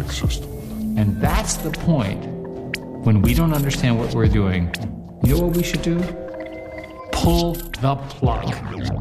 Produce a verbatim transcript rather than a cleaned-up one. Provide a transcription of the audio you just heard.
And that's the point when we don't understand what we're doing. You know what we should do? Pull the plug.